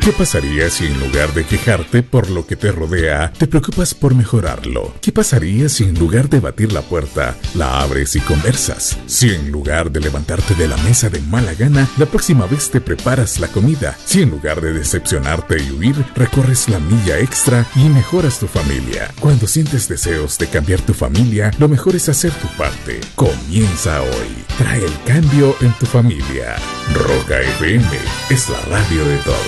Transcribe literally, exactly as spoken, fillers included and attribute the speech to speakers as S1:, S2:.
S1: ¿Qué pasaría si en lugar de quejarte por lo que te rodea, te preocupas por mejorarlo? ¿Qué pasaría si en lugar de batir la puerta, la abres y conversas? Si en lugar de levantarte de la mesa de mala gana, la próxima vez te preparas la comida. Si en lugar de decepcionarte y huir, recorres la milla extra y mejoras tu familia. Cuando sientes deseos de cambiar tu familia, lo mejor es hacer tu parte. Comienza hoy. Trae el cambio en tu familia. Roca F M es la radio de todos.